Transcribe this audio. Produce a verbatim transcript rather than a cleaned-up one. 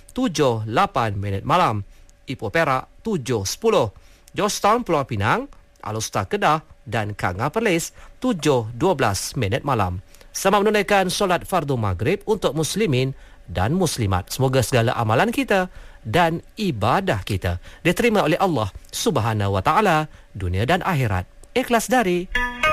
tujuh lapan minit malam. Ipoh Perak tujuh sepuluh. Georgetown Pulau Pinang, Alor Kedah dan Kanga Perlis tujuh dua belas minit malam. Sama menunaikan solat fardu maghrib untuk muslimin dan muslimat. Semoga segala amalan kita dan ibadah kita diterima oleh Allah Subhanahu wa taala dunia dan akhirat. Ikhlas dari